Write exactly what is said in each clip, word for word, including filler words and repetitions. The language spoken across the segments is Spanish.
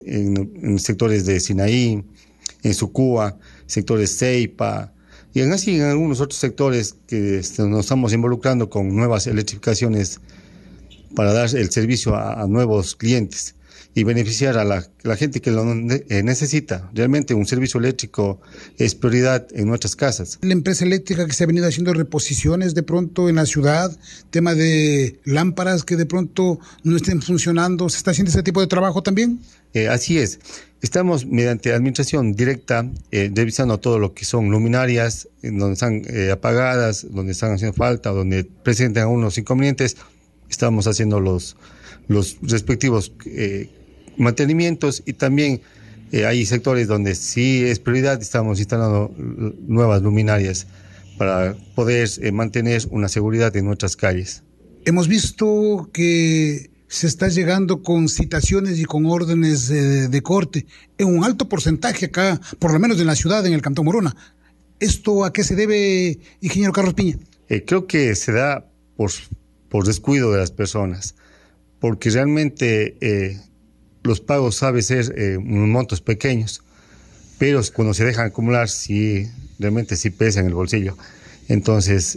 en, en sectores de Sinaí, en Sucúa, sectores Ceipa, y en así en algunos otros sectores que este, nos estamos involucrando con nuevas electrificaciones para dar el servicio a, a nuevos clientes y beneficiar a la, la gente que lo eh, necesita. Realmente un servicio eléctrico es prioridad en nuestras casas. La empresa eléctrica que se ha venido haciendo reposiciones de pronto en la ciudad, tema de lámparas que de pronto no estén funcionando, ¿se está haciendo ese tipo de trabajo también? Eh, así es. Estamos mediante administración directa eh, revisando todo lo que son luminarias, en donde están eh, apagadas, donde están haciendo falta, donde presentan algunos inconvenientes. Estamos haciendo los, los respectivos eh, mantenimientos y también eh, hay sectores donde sí es prioridad, estamos instalando nuevas luminarias para poder eh, mantener una seguridad en nuestras calles. Hemos visto que se está llegando con citaciones y con órdenes de, de corte en un alto porcentaje acá, por lo menos en la ciudad, en el Cantón Morona. ¿Esto a qué se debe, ingeniero Carlos Piña? Eh, creo que se da por, por descuido de las personas, porque realmente eh, los pagos saben ser eh, unos montos pequeños, pero cuando se dejan acumular, sí, realmente sí pesa en el bolsillo. Entonces,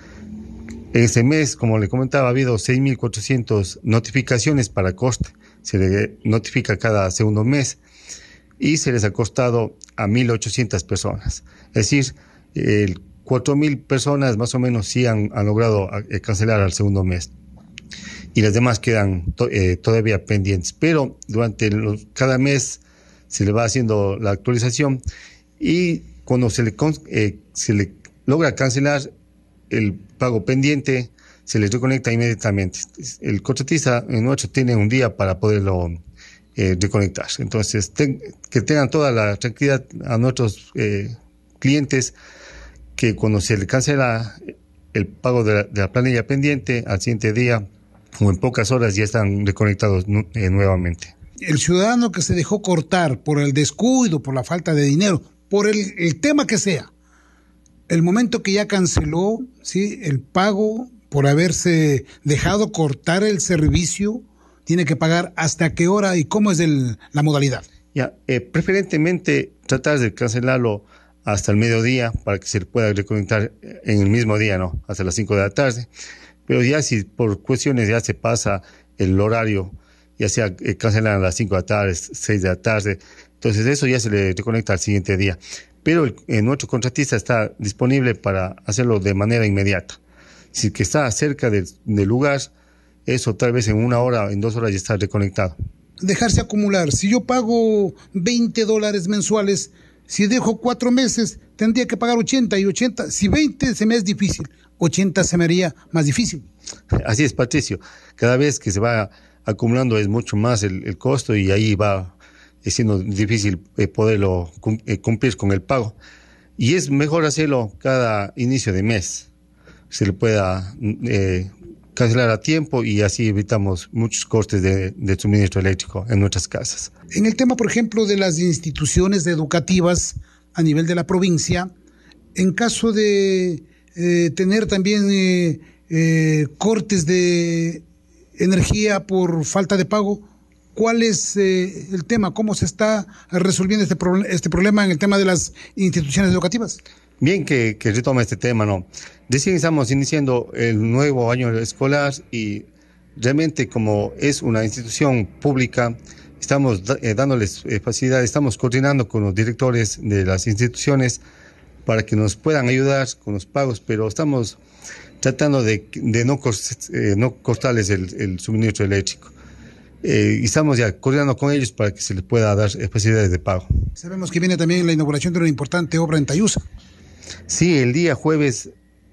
en este mes, como le comentaba, ha habido seis mil cuatrocientas notificaciones para coste. Se le notifica cada segundo mes y se les ha costado a mil ochocientas personas. Es decir, eh, cuatro mil personas más o menos sí han, han logrado eh, cancelar al segundo mes. Y las demás quedan to, eh, todavía pendientes. Pero durante los, cada mes se le va haciendo la actualización y cuando se le, eh, se le logra cancelar el pago pendiente, se les reconecta inmediatamente. El contratista nuestro tiene un día para poderlo eh, reconectar. Entonces, ten, que tengan toda la tranquilidad a nuestros eh, clientes que cuando se le cancela el pago de la, de la planilla pendiente, al siguiente día o en pocas horas ya están reconectados eh, nuevamente. El ciudadano que se dejó cortar por el descuido, por la falta de dinero, por el, el tema que sea, el momento que ya canceló, ¿sí?, el pago por haberse dejado cortar el servicio, tiene que pagar hasta qué hora y cómo es el, la modalidad. Ya, eh, preferentemente tratar de cancelarlo hasta el mediodía para que se le pueda reconectar en el mismo día, ¿no? Hasta las cinco de la tarde. Pero ya si por cuestiones ya se pasa el horario, ya sea eh, cancelan a las cinco de la tarde, seis de la tarde, entonces eso ya se le reconecta al siguiente día. Pero el, eh, nuestro contratista está disponible para hacerlo de manera inmediata. Si que está cerca del, del lugar, eso tal vez en una hora, en dos horas ya está reconectado. Dejarse acumular. Si yo pago veinte dólares mensuales, si dejo cuatro meses, tendría que pagar ochenta y ochenta. Si veinte se me es difícil, ochenta se me haría más difícil. Así es, Patricio. Cada vez que se va acumulando es mucho más el, el costo y ahí va es siendo difícil eh, poderlo cum, eh, cumplir con el pago. Y es mejor hacerlo cada inicio de mes. Se le pueda eh, cancelar a tiempo y así evitamos muchos costes de, de suministro eléctrico en nuestras casas. En el tema, por ejemplo, de las instituciones educativas a nivel de la provincia, en caso de eh, tener también eh, eh, cortes de energía por falta de pago, ¿cuál es eh, el tema? ¿Cómo se está resolviendo este, pro este problema en el tema de las instituciones educativas? Bien que, que retoma este tema, ¿no? Recién estamos iniciando el nuevo año escolar y realmente como es una institución pública, estamos eh, dándoles eh, facilidades, estamos coordinando con los directores de las instituciones para que nos puedan ayudar con los pagos, pero estamos tratando de, de no, cost, eh, no cortarles el, el suministro eléctrico. Eh, y estamos ya coordinando con ellos para que se les pueda dar facilidades de pago. Sabemos que viene también la inauguración de una importante obra en Tayusa. Sí, el día jueves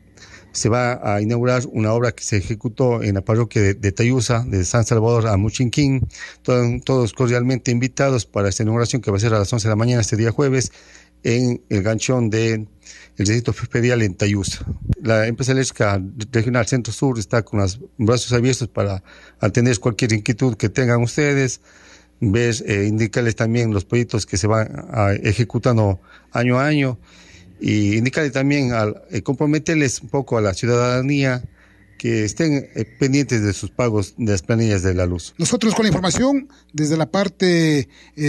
se va a inaugurar una obra que se ejecutó en la parroquia de, de Tayusa, de San Salvador a Muchinquín. Todos, todos cordialmente invitados para esta inauguración que va a ser a las once de la mañana este día jueves en el ganchón del distrito ferial en Tayusa. La empresa eléctrica regional Centro Sur está con los brazos abiertos para atender cualquier inquietud que tengan ustedes, ver, eh, indicarles también los proyectos que se van a, ejecutando año a año y indicarles también, al, eh, comprometerles un poco a la ciudadanía que estén eh, pendientes de sus pagos de las planillas de la luz. Nosotros con la información desde la parte... Eh,